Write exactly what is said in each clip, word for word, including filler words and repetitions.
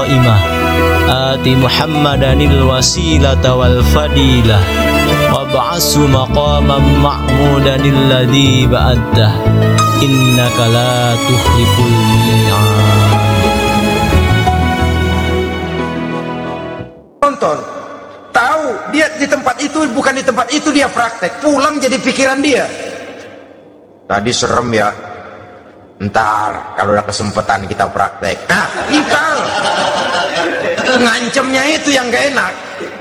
qa'imah ati Muhammadanil wasilata wal fadilah wab'ashu maqaman ma'mudanil ladzi ba'addah innaka la tukhliful mi'ad. Tonton, tahu dia di tempat itu, bukan di tempat itu dia praktek, pulang jadi pikiran dia. Tadi serem ya, ntar kalau ada kesempatan kita praktek. Nah, ntar ngancemnya itu yang gak enak.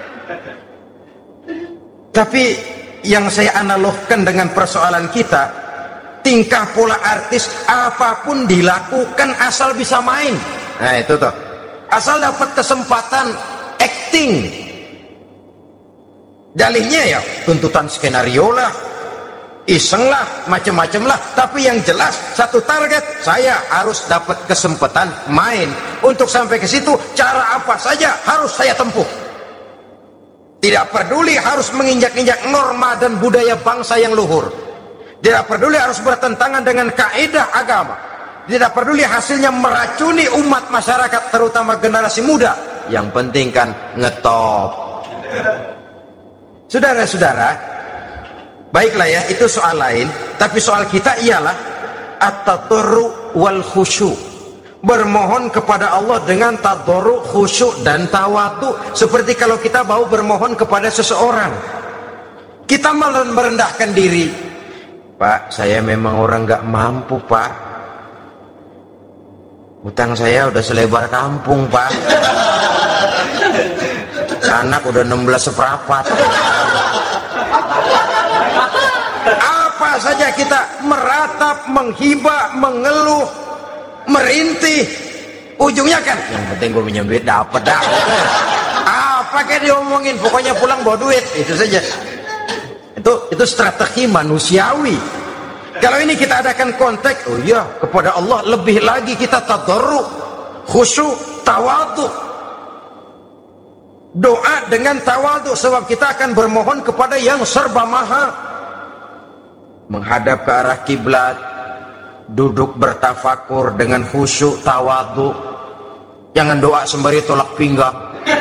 Tapi yang saya analogkan dengan persoalan kita, tingkah pola artis apapun dilakukan asal bisa main. Nah itu tuh, asal dapat kesempatan acting. Dalihnya ya tuntutan skenario lah, iseng lah, macem-macem lah. Tapi yang jelas satu target, saya harus dapat kesempatan main. Untuk sampai ke situ, cara apa saja harus saya tempuh. Tidak peduli harus menginjak-injak norma dan budaya bangsa yang luhur. Tidak peduli harus bertentangan dengan kaidah agama. Tidak peduli hasilnya meracuni umat masyarakat, terutama generasi muda. Yang penting kan ngetop. Saudara-saudara, baiklah ya, itu soal lain. Tapi soal kita ialah at-tadarru wal khusyu'. Bermohon kepada Allah dengan tadarru, khusyuk dan tawadu. Seperti kalau kita mau bermohon kepada seseorang, kita malah merendahkan diri. Pak, saya memang orang gak mampu, Pak. Utang saya udah selebar kampung, Pak. Anak udah enam belas seperempat. Apa saja kita meratap, menghibah, mengeluh, merintih, ujungnya kan yang penting gue pinjam duit dapet dah. Apa kayak diomongin, pokoknya pulang bawa duit, itu saja. Itu itu strategi manusiawi. Kalau ini kita adakan konteks, oh iya, kepada Allah lebih lagi kita tadarru, khusyuk, tawadhu. Doa dengan tawadhu, sebab kita akan bermohon kepada yang serba maha. Menghadap ke arah kiblat, duduk bertafakur dengan khusyuk, tawadhu. Jangan doa sembari tolak pinggang.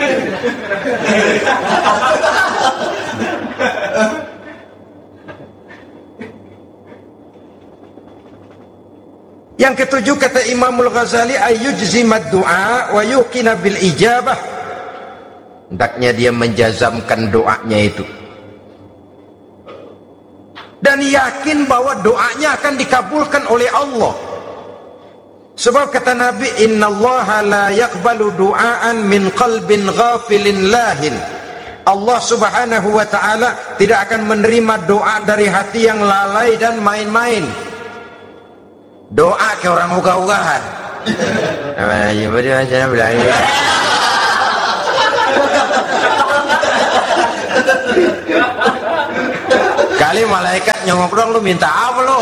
Yang ketujuh, kata Imamul Ghazali, ayyujzimad du'a wa yuqina bil ijabah. Hendaknya dia menjazamkan doanya itu dan yakin bahwa doanya akan dikabulkan oleh Allah. Sebab kata Nabi, innallaha la yaqbalu du'aan min qalbin ghafilin lahin. Allah subhanahu wa ta'ala tidak akan menerima doa dari hati yang lalai dan main-main. Doa ke orang ugah-ugahan. Kali malaikat nyongok dong, lu minta apa lu?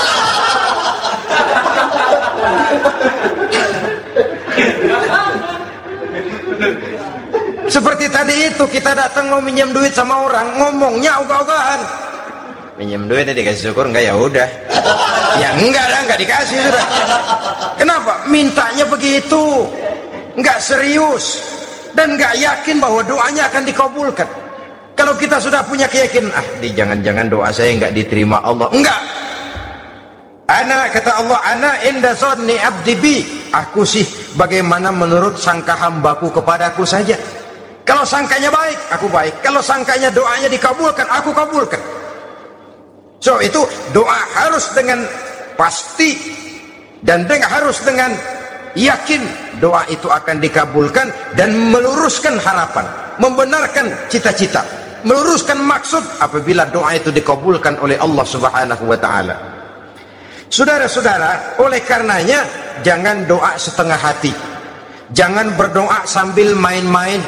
Seperti tadi itu, kita datang mau minjem duit sama orang, ngomongnya ogah-ogahan. Minjem duit dikasih syukur enggak, ya udah. Ya enggak lah, enggak dikasih sudah. Kenapa? Mintanya begitu, enggak serius dan enggak yakin bahwa doanya akan dikabulkan. Kalau kita sudah punya keyakinan, ah, di jangan-jangan doa saya enggak diterima Allah. Enggak. Ana, kata Allah, ana inda zanni abdi bi. Aku sih bagaimana menurut sangka hambaku kepadaku saja. Kalau sangkanya baik, aku baik. Kalau sangkanya doanya dikabulkan, aku kabulkan. So itu doa harus dengan pasti dan dengan harus dengan yakin doa itu akan dikabulkan dan meluruskan harapan, membenarkan cita-cita, meluruskan maksud apabila doa itu dikabulkan oleh Allah Subhanahu wa taala. Saudara-saudara, oleh karenanya jangan doa setengah hati. Jangan berdoa sambil main-main.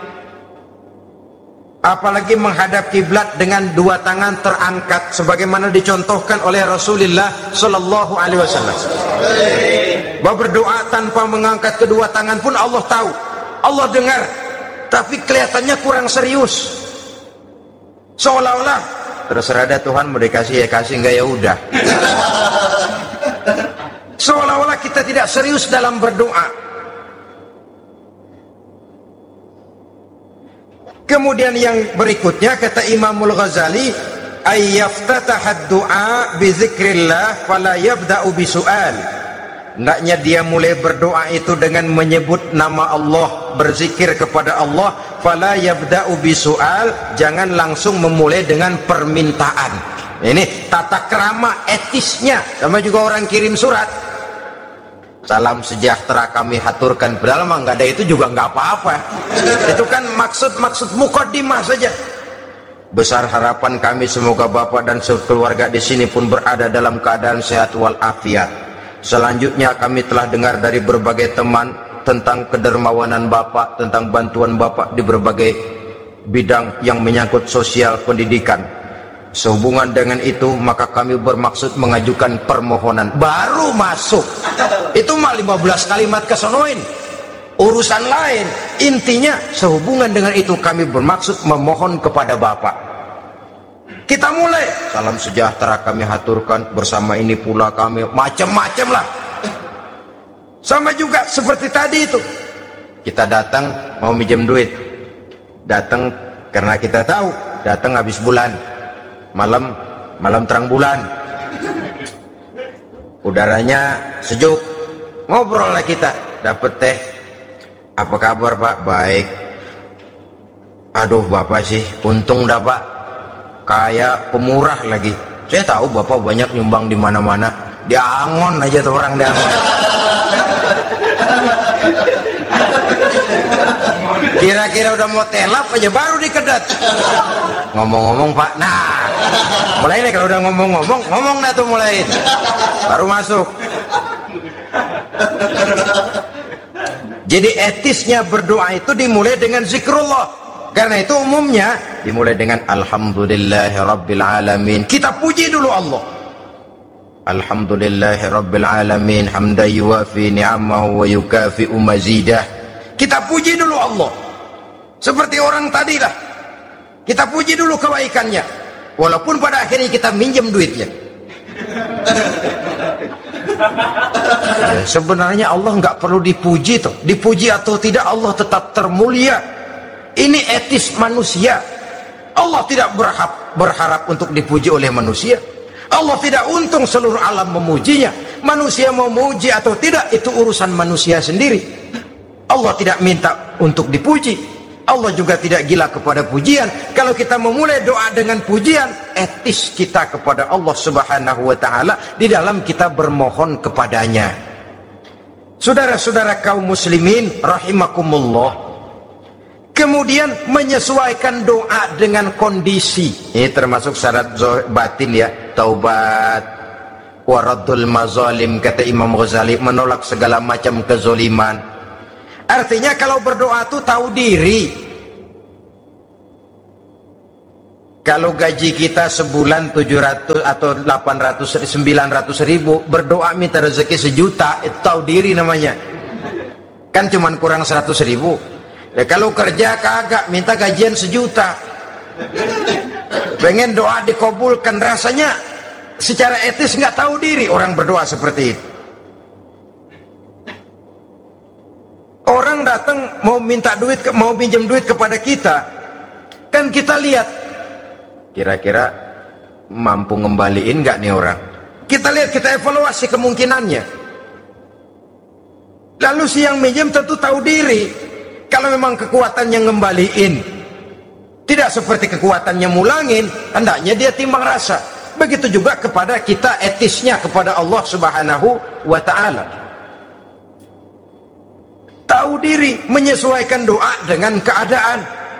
Apalagi menghadap kiblat dengan dua tangan terangkat sebagaimana dicontohkan oleh Rasulullah sallallahu alaihi wasallam. Bahwa berdoa tanpa mengangkat kedua tangan pun Allah tahu, Allah dengar, tapi kelihatannya kurang serius. Seolah-olah terserah ada Tuhan, mau dikasih ya kasih, enggak ya udah. Seolah-olah kita tidak serius dalam berdoa. Kemudian yang berikutnya kata Imamul Ghazali, ayyaftataha du'a bi dzikrillah fala yabda'u bi su'al. Hendaknya dia mulai berdoa itu dengan menyebut nama Allah, berzikir kepada Allah, fala yabda'u bi su'al, jangan langsung memulai dengan permintaan. Ini tata krama etisnya. Sama juga orang kirim surat, salam sejahtera kami haturkan, padahal mah nggak ada itu juga nggak apa-apa. Itu kan maksud-maksud mukaddimah saja. Besar harapan kami semoga Bapak dan sekeluarga di sini pun berada dalam keadaan sehat walafiat. Selanjutnya kami telah dengar dari berbagai teman tentang kedermawanan Bapak, tentang bantuan Bapak di berbagai bidang yang menyangkut sosial pendidikan. Sehubungan dengan itu maka kami bermaksud mengajukan permohonan. Baru masuk itu mah lima belas kalimat kesonoin, urusan lain. Intinya sehubungan dengan itu kami bermaksud memohon kepada Bapak. Kita mulai, salam sejahtera kami haturkan, bersama ini pula kami, macam-macam lah. Sama juga seperti tadi itu, kita datang mau minjem duit, datang karena kita tahu datang habis bulan, malam malam terang bulan, udaranya sejuk, ngobrol lah kita, dapet teh. Apa kabar Pak? Baik. Aduh Bapak sih untung dah Pak, kayak pemurah lagi. Saya tahu Bapak banyak nyumbang di mana-mana. Dia angon aja tuh orang, dia angon. Kira-kira udah mau telap aja baru dikedat. Ngomong-ngomong Pak, nah mulai nih kalau udah ngomong-ngomong, ngomong dah tuh mulai, baru masuk. Jadi etisnya berdoa itu dimulai dengan zikrullah. Karena itu umumnya dimulai dengan alhamdulillahirabbil alamin. Kita puji dulu Allah. Alhamdulillahirabbil alamin hamdan yuwafi ni'amahu wa yukafi'u mazidah. Kita puji dulu Allah. Seperti orang tadi lah. Kita puji dulu kebaikannya. Walaupun pada akhirnya kita minjem duitnya. Ya, sebenarnya Allah nggak perlu dipuji tuh. Dipuji atau tidak Allah tetap termulia. Ini etis manusia. Allah tidak berharap, berharap untuk dipuji oleh manusia. Allah tidak untung seluruh alam memujinya. Manusia mau muji atau tidak itu urusan manusia sendiri. Allah tidak minta untuk dipuji. Allah juga tidak gila kepada pujian. Kalau kita memulai doa dengan pujian, etis kita kepada Allah Subhanahu wa taala di dalam kita bermohon kepadanya. Saudara-saudara kaum muslimin rahimakumullah, kemudian menyesuaikan doa dengan kondisi. Ini termasuk syarat batin ya, taubat, waraddul mazalim, kata Imam Ghazali, menolak segala macam kezoliman. Artinya kalau berdoa itu tahu diri. Kalau gaji kita sebulan tujuh ratus atau delapan ratus, sembilan ratus ribu, berdoa minta rezeki sejuta, itu tahu diri namanya. Kan cuman kurang seratus ribu. Ya, kalau kerja kagak, minta gajian sejuta. Pengen doa dikabulkan, rasanya secara etis nggak tahu diri orang berdoa seperti itu. Orang datang mau minta duit, mau pinjam duit kepada kita, kan kita lihat kira-kira mampu ngembaliin nggak nih orang. Kita lihat, kita evaluasi kemungkinannya. Lalu si yang minjem tentu tahu diri. Kalau memang kekuatannya ngembaliin tidak seperti kekuatannya mulangin, hendaknya dia timbang rasa. Begitu juga kepada kita etisnya kepada Allah Subhanahu wa taala. Tahu diri, menyesuaikan doa dengan keadaan.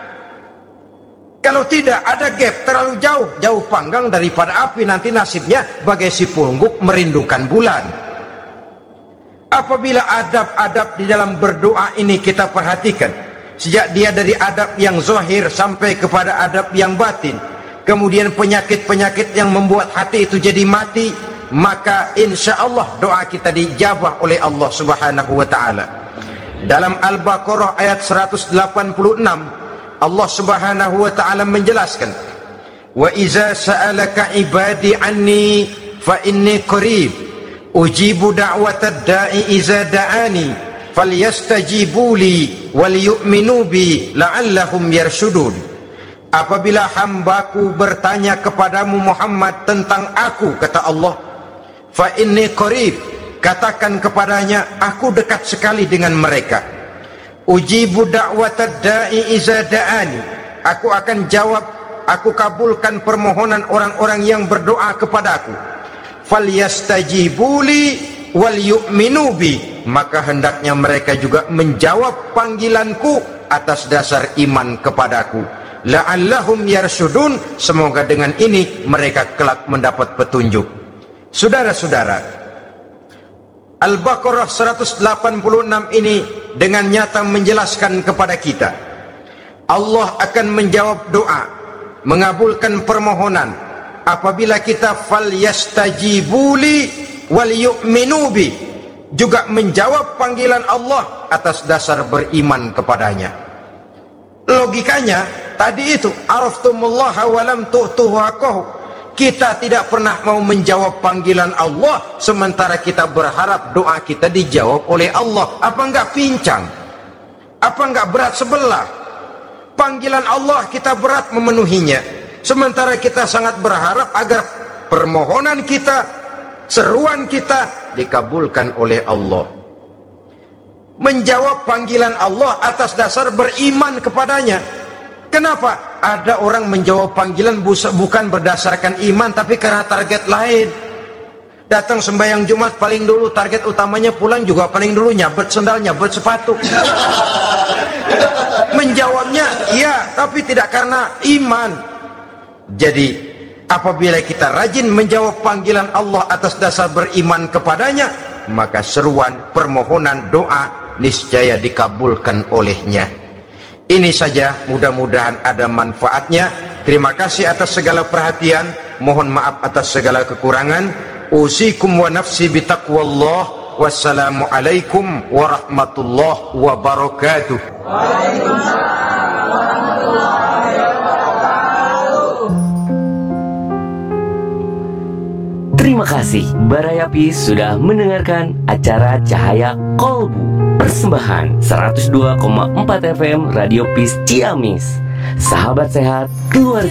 Kalau tidak ada gap terlalu jauh, jauh panggang daripada api, nanti nasibnya bagai si pungguk merindukan bulan. Apabila adab-adab di dalam berdoa ini kita perhatikan, sejak dia dari adab yang zahir sampai kepada adab yang batin, kemudian penyakit-penyakit yang membuat hati itu jadi mati, maka insya Allah doa kita dijabah oleh Allah Subhanahu wa ta'ala. Dalam Al-Baqarah ayat seratus delapan puluh enam, Allah Subhanahu wa ta'ala menjelaskan, wa iza sa'alaka ibadi anni fa inni qarib ujibu da'watad da'i iza da'ani falyastajibu li wal yu'minu bi la'allahum yarshudun. Apabila hambaku bertanya kepadamu Muhammad tentang aku, kata Allah, fa inni qarib, katakan kepadanya, aku dekat sekali dengan mereka. Ujibu da'watad da'i iza da'ani, aku akan jawab, aku kabulkan permohonan orang-orang yang berdoa kepadaku. Falyastajibuli wal yu'minu bi, maka hendaknya mereka juga menjawab panggilanku atas dasar iman kepadaku. La'allahum yarshudun, semoga dengan ini mereka kelak mendapat petunjuk. Saudara-saudara, Al-Baqarah seratus delapan puluh enam ini dengan nyata menjelaskan kepada kita, Allah akan menjawab doa, mengabulkan permohonan apabila kita falyastajibuli wal yu'minu bi, juga menjawab panggilan Allah atas dasar beriman kepadanya. Logikanya tadi itu, araftumullaha wa lam tu'tuhu haqqahu. Kita tidak pernah mau menjawab panggilan Allah, sementara kita berharap doa kita dijawab oleh Allah. Apa enggak pincang? Apa enggak berat sebelah? Panggilan Allah kita berat memenuhinya, sementara kita sangat berharap agar permohonan kita, seruan kita dikabulkan oleh Allah. Menjawab panggilan Allah atas dasar beriman kepadanya. Kenapa? Ada orang menjawab panggilan bukan berdasarkan iman, tapi karena target lain. Datang sembahyang Jumat paling dulu, target utamanya pulang juga paling dulu nyabet sendal, nyabet sepatu. Menjawabnya iya, tapi tidak karena iman. Jadi apabila kita rajin menjawab panggilan Allah atas dasar beriman kepadanya, maka seruan, permohonan, doa niscaya dikabulkan olehnya. Ini saja, mudah-mudahan ada manfaatnya. Terima kasih atas segala perhatian, mohon maaf atas segala kekurangan. Usikum wa nafsi bitaqwallah. Wassalamualaikum warahmatullahi wabarakatuh. Waalaikumsalam warahmatullahi wabarakatuh. Terima kasih Barayapi sudah mendengarkan acara Cahaya Kolbu, persembahan seratus dua koma empat F M Radio Peace Ciamis. Sahabat sehat, keluarga